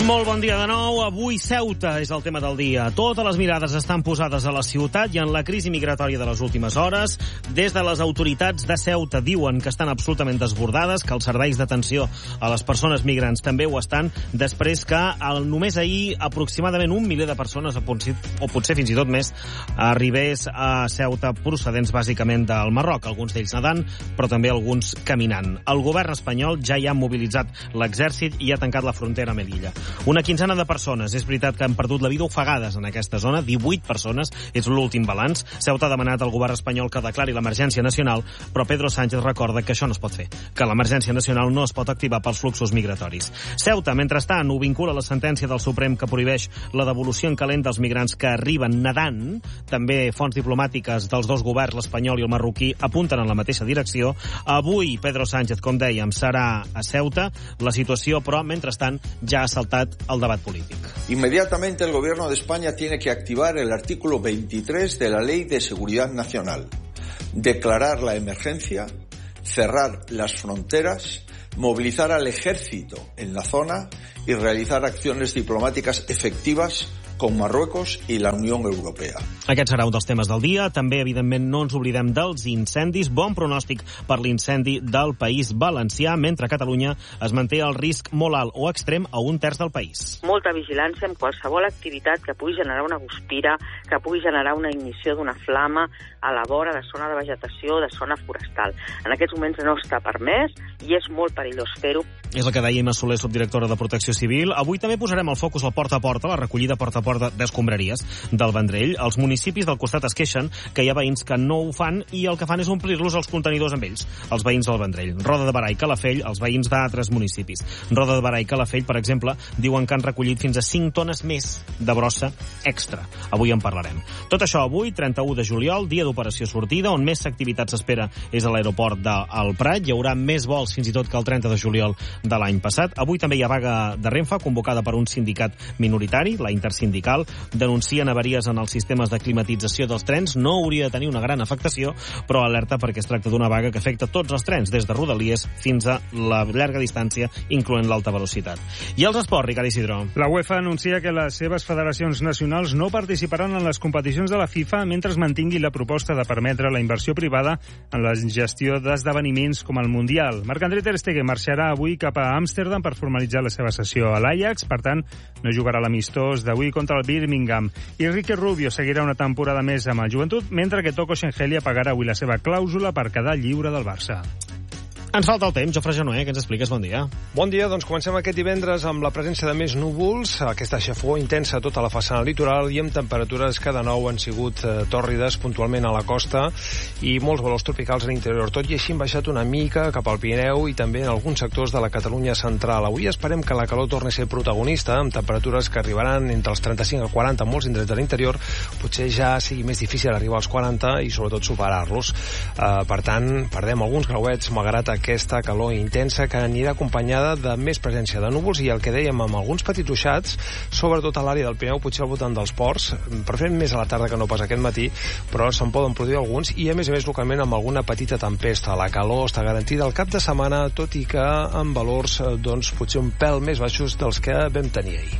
Molt bon dia de nou. Avui Ceuta és el tema del dia. Totes les mirades estan posades a la ciutat i en la crisi migratòria de les últimes hores. Des de les autoritats de Ceuta diuen que estan absolutament desbordades, que els serveis d'atenció a les persones migrants també ho estan, després que només ahir aproximadament 1 milió de persones, o potser fins i tot més, arribés a Ceuta procedents bàsicament del Marroc, alguns d'ells nedant, però també alguns caminant. El govern espanyol ja hi ha mobilitzat l'exèrcit i ha tancat la frontera a Melilla. Una quinzena de persones, és veritat que han perdut la vida ofegades en aquesta zona, 18 persones, és l'últim balanç. Ceuta ha demanat al govern espanyol que declari l'emergència nacional, però Pedro Sánchez recorda que això no es pot fer, que l'emergència nacional no es pot activar pels fluxos migratoris. Ceuta, mentrestant, ho vincula la sentència del Suprem que prohibeix la devolució en calent dels migrants que arriben nedant. També fonts diplomàtiques dels dos governs, l'espanyol i el marroquí, apunten en la mateixa direcció. Avui, Pedro Sánchez, com dèiem, serà a Ceuta. La situació, però, mentrestant, ja ha saltat al debat polític. Inmediatamente el Gobierno de España tiene que activar el artículo 23 de la Ley de Seguridad Nacional, declarar la emergencia, cerrar las fronteras, movilizar al ejército en la zona y realizar acciones diplomáticas efectivas con Marruecos i la Unió Europea. Aquest serà un dels temes del dia. També, evidentment, no ens oblidem dels incendis. Bon pronòstic per l'incendi del País Valencià, mentre a Catalunya es manté el risc molt alt o extrem a 1/3 del país. Molta vigilància amb qualsevol activitat que pugui generar una guspira, que pugui generar una ignició d'una flama a la vora de zona de vegetació, de zona forestal. En aquests moments no està permès i és molt perillós fer-ho. És el que deia Imma Soler, subdirectora de Protecció Civil. Avui també posarem el focus al porta a porta, la recollida porta a porta d'escombraries del Vendrell. Els municipis del costat es queixen que hi ha veïns que no ho fan i el que fan és omplir-los els contenidors amb ells, els veïns del Vendrell. Roda de Berà i Calafell, els veïns d'altres municipis. Roda de Berà i Calafell, per exemple, diuen que han recollit fins a 5 tones més de brossa extra. Avui en parlarem. Tot això avui, 31 de juliol, dia d'operació sortida, on més activitat s'espera és a l'aeroport del Prat. Hi haurà més vols fins i tot que el 30 de juliol de l'any passat. Avui també hi ha vaga de Renfe, convocada per un sindicat minoritari, la Intersindical. Denuncien avaries en els sistemes de climatització dels trens. No hauria de tenir una gran afectació, però alerta perquè es tracta d'una vaga que afecta tots els trens, des de Rodalies fins a la llarga distància, incloent l'alta velocitat. I els esports, Ricard Isidro. La UEFA anuncia que les seves federacions nacionals no participaran en les competicions de la FIFA mentre es mantingui la proposta de permetre la inversió privada en la gestió d'esdeveniments com el Mundial. Marc-André ter Stegen marxarà avui cap a Amsterdam per formalitzar la seva sessió a l'Ajax, per tant, no jugarà l'amistós d'avui contra el Birmingham. I Ricky Rubio seguirà una temporada més amb el Joventut, mentre que Toko Shengelia pagarà avui la seva clàusula per quedar lliure del Barça. Ens falta el temps. Jofre Genoé, què ens expliques? Bon dia. Bon dia, doncs comencem aquest divendres amb la presència de més núvols, aquesta xafogor intensa a tota la façana litoral i amb temperatures que de nou han sigut tòrrides puntualment a la costa i molts valors tropicals a l'interior. Tot i així han baixat una mica cap al Pirineu i també en alguns sectors de la Catalunya central. Avui esperem que la calor torni a ser protagonista, amb temperatures que arribaran entre els 35 a 40 en molts indrets de l'interior. Potser ja sigui més difícil arribar als 40 i sobretot superar-los. Per tant, perdem alguns grauets malgrat aquesta calor intensa que anirà acompanyada de més presència de núvols i el que dèiem amb alguns petits ruixats, sobretot a l'àrea del Pirineu, potser al voltant dels ports, preferent més a la tarda que no pas aquest matí, però se'n poden produir alguns i a més localment amb alguna petita tempesta. La calor està garantida al cap de setmana, tot i que amb valors doncs potser un pèl més baixos dels que vam tenir ahir.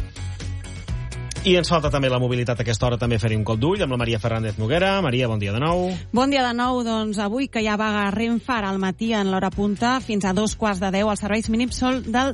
I ens falta també la mobilitat a aquesta hora, també fer-hi un cop d'ull amb la Maria Fernández Noguera. Maria, bon dia de nou. Bon dia de nou, doncs avui que hi ha vaga a Renfe ara al matí en l'hora punta fins a 2:15 els serveis mínims són del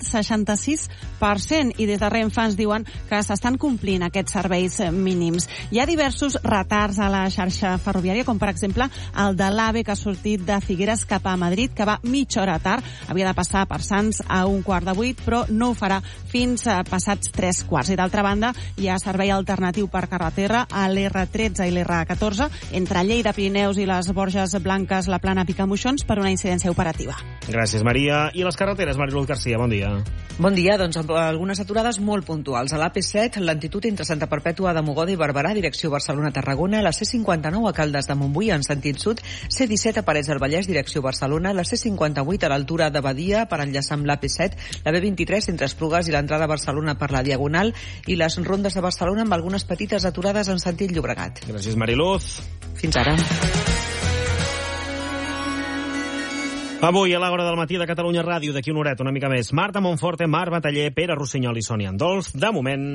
66% i des de Renfe ens diuen que s'estan complint aquests serveis mínims. Hi ha diversos retards a la xarxa ferroviària, com per exemple el de l'AVE que ha sortit de Figueres cap a Madrid, que va mitja hora tard, havia de passar per Sants a 7:15, però no ho farà fins passats 3:15. I d'altra banda, hi ha servei alternatiu per carretera a l'R13 i l'R14 entre Lleida, Pirineus i les Borges Blanques, la Plana, Picamoixons per una incidència operativa. Gràcies, Maria. I les carreteres, Mariluz Garcia, bon dia. Bon dia, doncs amb algunes aturades molt puntuals. A l'AP7, lentitud entre Santa Perpètua de Mogoda i Barberà, direcció Barcelona-Tarragona, la C59 a Caldes de Montbui en sentit sud, C17 a Parets del Vallès, direcció Barcelona, la C58 a l'altura de Badia per enllaçar amb l'AP7, la B23 entre Esplugues i l'entrada a Barcelona per la Diagonal i les rondes de Barcelona amb algunes petites aturades en sentit Llobregat. Gràcies, Mariluz. Fins ara. Avui, a l'Hora del matí de Catalunya Ràdio, d'aquí una horeta, una mica més. Marta Monforte, Marc Bataller, Pere Rossinyol i Sònia Andols. De moment...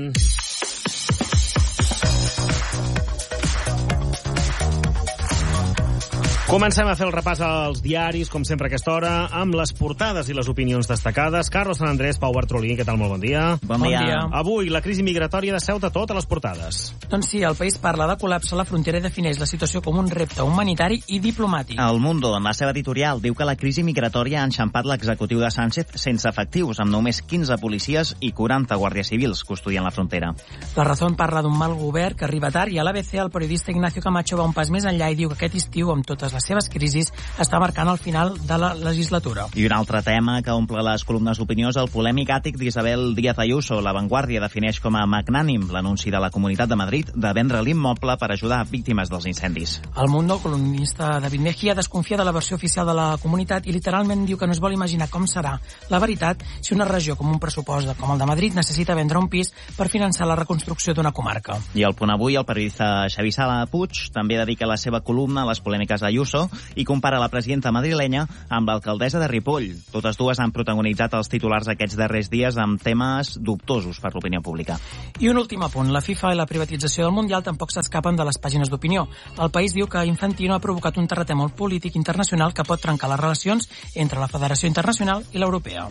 Comencem a fer el repàs als diaris, com sempre a aquesta hora, amb les portades i les opinions destacades. Carlos Sant Andrés, Pau Bartrolí, què tal? Molt bon dia. Bon dia. Avui, la crisi migratòria de Ceuta, totes les portades. Doncs sí, el país parla de col·lapse a la frontera i defineix la situació com un repte humanitari i diplomàtic. El Mundo, en la seva editorial, diu que la crisi migratòria ha enxampat l'executiu de Sánchez sense efectius, amb només 15 policies i 40 guàrdies civils custodien la frontera. La Razón parla d'un mal govern que arriba tard i a l'ABC el periodista Ignacio Camacho va un pas més enllà i diu que aquest estiu, amb totes les seves crisis, està marcant el final de la legislatura. I un altre tema que omple les columnes d'opinió és el polèmic àtic d'Isabel Díaz Ayuso. La Vanguardia defineix com a magnànim l'anunci de la Comunitat de Madrid de vendre l'immoble per ajudar víctimes dels incendis. El Mundo, el columnista David Mejía, desconfia de la versió oficial de la Comunitat i literalment diu que no es vol imaginar com serà la veritat si una regió com un pressupost com el de Madrid necessita vendre un pis per finançar la reconstrucció d'una comarca. I al Punt Avui, el periodista Xavi Sala Puig també dedica la seva columna a les polèmiques d'Ayuso i compara la presidenta madrilenya amb l'alcaldessa de Ripoll. Totes dues han protagonitzat els titulars aquests darrers dies amb temes dubtosos per l'opinió pública. I un últim apunt. La FIFA i la privatització del Mundial tampoc s'escapen de les pàgines d'opinió. El país diu que Infantino ha provocat un terratrèmol polític internacional que pot trencar les relacions entre la Federació Internacional i l'Europea.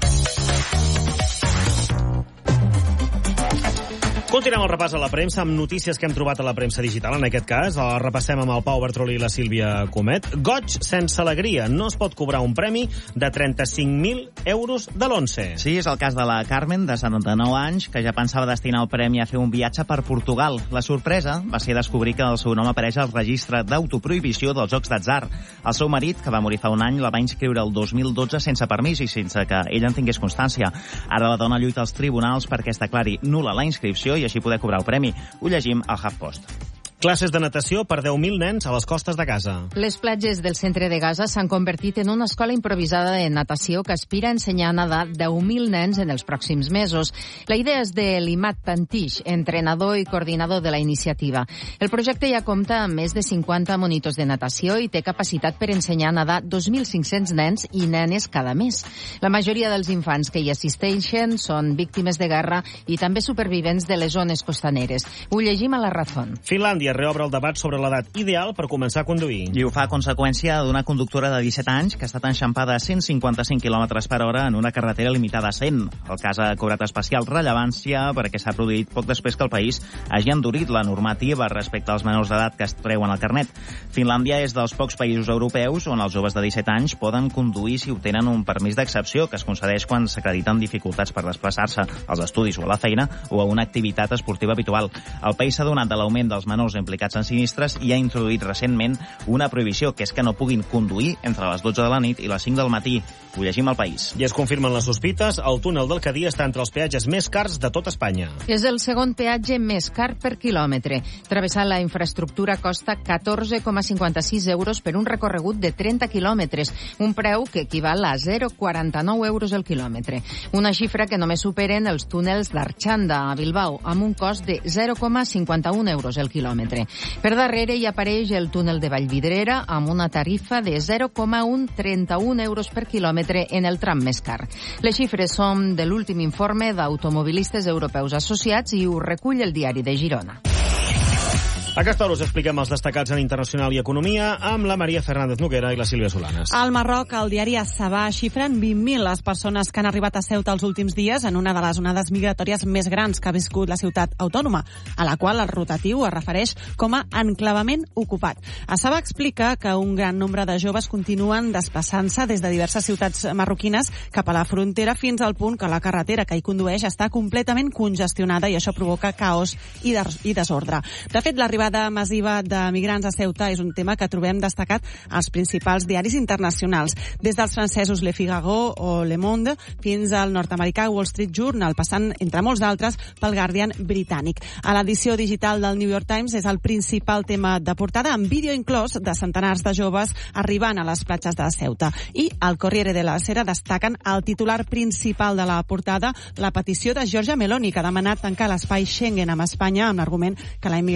Continuem el repàs a la premsa amb notícies que hem trobat a la premsa digital. En aquest cas, el repassem amb el Pau Bartrolí i la Sílvia Comet. Goig sense alegria. No es pot cobrar un premi de 35.000 euros de l'11. Sí, és el cas de la Carmen, de 79 anys, que ja pensava destinar el premi a fer un viatge per Portugal. La sorpresa va ser descobrir que el seu nom apareix al registre d'autoprohibició dels jocs d'atzar. El seu marit, que va morir fa un any, la va inscriure el 2012 sense permís i sense que ella en tingués constància. Ara la dona lluita als tribunals perquè es declari nul·la la inscripció i així poder cobrar el premi. Ho llegim al HuffPost. Classes de natació per 10.000 nens a les costes de Gaza. Les platges del centre de Gaza s'han convertit en una escola improvisada de natació que aspira a ensenyar a nedar 10.000 nens en els pròxims mesos. La idea és de l'Imad Pantish, entrenador i coordinador de la iniciativa. El projecte ja compta amb més de 50 monitors de natació i té capacitat per ensenyar a nedar 2.500 nens i nenes cada mes. La majoria dels infants que hi assisteixen són víctimes de guerra i també supervivents de les zones costaneres. Ho llegim a la Razón. Finlàndia reobre el debat sobre l'edat ideal per començar a conduir. I ho fa a conseqüència d'una conductora de 17 anys que ha estat enxampada a 155 km per hora en una carretera limitada a 100. El cas ha cobrat especial rellevància perquè s'ha produït poc després que el país hagi endurit la normativa respecte als menors d'edat que es treuen el carnet. Finlàndia és dels pocs països europeus on els joves de 17 anys poden conduir si obtenen un permís d'excepció que es concedeix quan s'acrediten dificultats per desplaçar-se als estudis o a la feina o a una activitat esportiva habitual. El país s'ha donat de l'augment dels menors implicats en sinistres i ha introduït recentment una prohibició, que és que no puguin conduir entre les 12 de la nit i les 5 del matí. Ho llegim al País. I es confirmen les sospites, el túnel del Cadí està entre els peatges més cars de tot Espanya. És el segon peatge més car per quilòmetre. Travessar la infraestructura costa 14,56 euros per un recorregut de 30 quilòmetres, un preu que equival a 0,49 euros el quilòmetre. Una xifra que només superen els túnels d'Arxanda a Bilbao, amb un cost de 0,51 euros el quilòmetre. Per darrere hi apareix el túnel de Vallvidrera amb una tarifa de 0,131 euros per quilòmetre en el tram més car. Les xifres són de l'últim informe d'Automobilistes Europeus Associats i ho recull el Diari de Girona. A aquesta hora us expliquem els destacats en internacional i economia amb la Maria Fernández Noguera i la Sílvia Solanes. Al Marroc, el diari As-Sabah xifren 20.000 les persones que han arribat a Ceuta els últims dies en una de les onades migratòries més grans que ha viscut la ciutat autònoma, a la qual el rotatiu es refereix com a enclavament ocupat. As-Sabah explica que un gran nombre de joves continuen desplaçant-se des de diverses ciutats marroquines cap a la frontera fins al punt que la carretera que hi condueix està completament congestionada i això provoca caos i desordre. De fet, l'arribada massiva de migrants a Ceuta és un tema que trobem destacat als principals diaris internacionals, des dels francesos Le Figaro o Le Monde fins al nord-americà Wall Street Journal, passant, entre molts d'altres, pel Guardian britànic. A l'edició digital del New York Times és el principal tema de portada, amb vídeo inclòs de centenars de joves arribant a les platges de Ceuta. I al Corriere della Sera destaquen el titular principal de la portada, la petició de Giorgia Meloni, que ha demanat tancar l'espai Schengen amb Espanya amb l'argument que la immigració irregular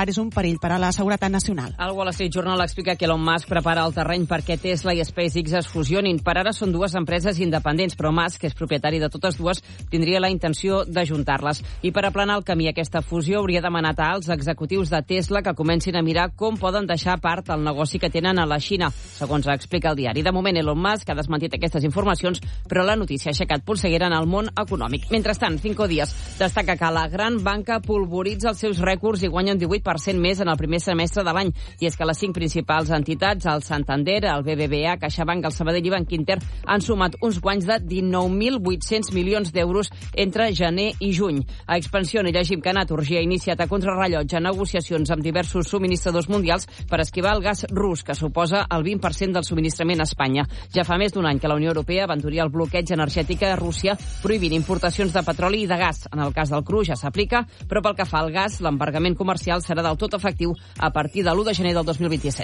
solar és un perill per a la seguretat nacional. El Wall Street Journal explica que Elon Musk prepara el terreny perquè Tesla i SpaceX es fusionin. Per ara són dues empreses independents, però Musk, que és propietari de totes dues, tindria la intenció d'ajuntar-les. I per aplanar el camí a aquesta fusió hauria demanat als executius de Tesla que comencin a mirar com poden deixar a part el negoci que tenen a la Xina, segons explica el diari. De moment, Elon Musk ha desmentit aquestes informacions, però la notícia ha aixecat polseguera en el món econòmic. Mentrestant, Cinco Días destaca que la gran banca polvoritza els seus rècords i guanya un 18% més en el primer semestre de l'any. I és que les 5 principals entitats, el Santander, el BBVA, CaixaBank, el Sabadell i Bankinter, han sumat uns guanys de 19.800 milions d'euros entre gener i juny. A Expansión i llegim que Naturgy ha iniciat a contrarrellotge negociacions amb diversos subministradors mundials per esquivar el gas rus, que suposa el 20% del subministrament a Espanya. Ja fa més d'un any que la Unió Europea aventuraria el bloqueig energètic a Rússia, prohibint importacions de petroli i de gas. En el cas del cru ja s'aplica, però pel que fa al gas, l'embargament comercial serà del tot efectiu a partir de l'1 de gener del 2027.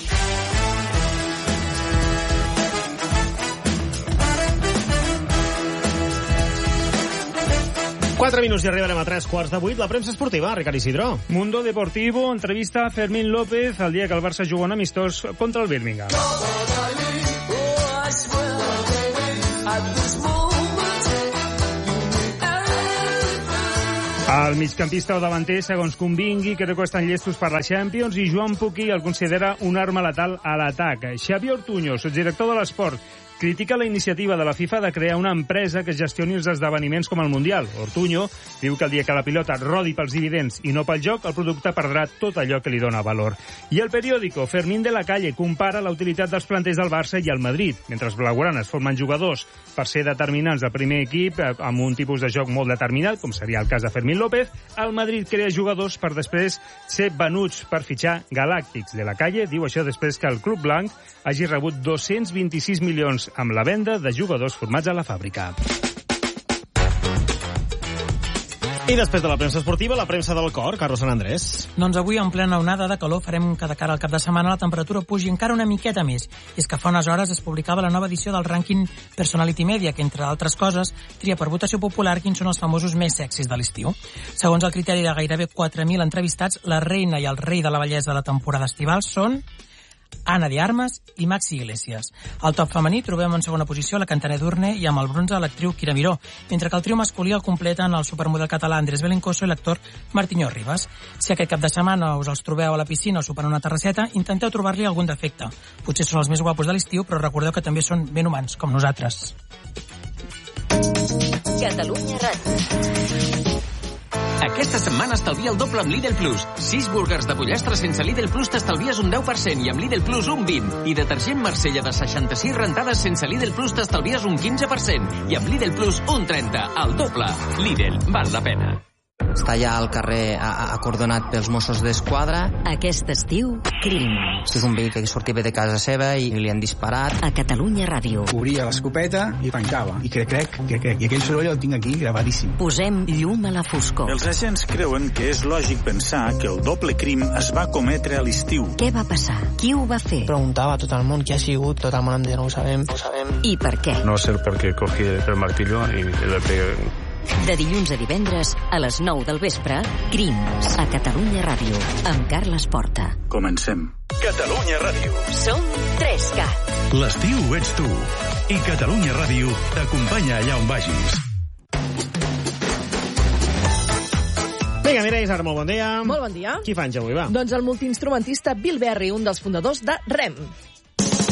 Quatre minuts i arribarem a 7:45. La premsa esportiva, Ricard Isidro. Mundo Deportivo entrevista a Fermín López el dia que el Barça juga un amistós contra el Birmingham. El migcampista o davanter, segons convingui, creu que estan llestos per la Champions i Joan Puquí el considera una arma letal a l'atac. Xavi Ortuño, sotsdirector de l'Esport, critica la iniciativa de la FIFA de crear una empresa que gestioni els esdeveniments com el Mundial. Ortuño diu que el dia que la pilota rodi pels dividends i no pel joc, el producte perdrà tot allò que li dona valor. I el periòdico Fermín de la Calle compara la utilitat dels planters del Barça i el Madrid. Mentre els blaugranes formen jugadors per ser determinants del primer equip amb un tipus de joc molt determinat, com seria el cas de Fermín López, el Madrid crea jugadors per després ser venuts per fitxar galàctics. De la Calle diu això després que el club blanc hagi rebut 226 milions amb la venda de jugadors formats a la fàbrica. I després de la premsa esportiva, la premsa del cor, Carlos Sant Andrés. Doncs avui, en plena onada de calor, farem que de cara al cap de setmana la temperatura pugi encara una miqueta més. I és que fa unes hores es publicava la nova edició del rànquing Personality Media, que, entre altres coses, tria per votació popular quins són els famosos més sexis de l'estiu. Segons el criteri de gairebé 4.000 entrevistats, la reina i el rei de la bellesa de la temporada estival són Ana de Armas i Maxi Iglesias. Al top femení trobem en segona posició la Cantaner Durne i amb el bronze l'actriu Kira Miró, mentre que el trio masculí el completen el supermodel català Andrés Belencoso i l'actor Martiño Rivas. Si aquest cap de setmana us els trobeu a la piscina o sopant una terrasseta, intenteu trobar-li algun defecte. Potser són els més guapos de l'estiu, però recordeu que també són ben humans, com nosaltres. Catalunya Ràdio. Aquesta setmana estalvia el doble amb Lidl Plus. 6 búrguers de pollastre sense Lidl Plus t'estalvies un 10% i amb Lidl Plus un 20%. I detergent Marsella de 66 rentades sense Lidl Plus t'estalvies un 15% i amb Lidl Plus un 30%. El doble. Lidl, val la pena. Està allà al carrer acordonat pels Mossos d'Esquadra. Aquest estiu, Crims. És un veí que sortia de casa seva i li han disparat. A Catalunya Ràdio. Obria l'escopeta i tancava. I crec. I aquell soroll el tinc aquí gravadíssim. Posem llum a la foscor. Els agents creuen que és lògic pensar que el doble crim es va cometre a l'estiu. Què va passar? Qui ho va fer? Preguntava a tot el món qui ha sigut, tot el món em deia no ho sabem. I per què? No sé per què cogí el martillo i le pegué. De dilluns a divendres, a les 9 del vespre, Crims, a Catalunya Ràdio, amb Carles Porta. Comencem. Catalunya Ràdio. Som 3CAT. L'estiu ets tu. I Catalunya Ràdio t'acompanya allà on vagis. Vinga, Mireia, ara molt bon dia. Molt bon dia. Qui fa anys avui, va? Doncs el multiinstrumentista Bill Berry, un dels fundadors de REM.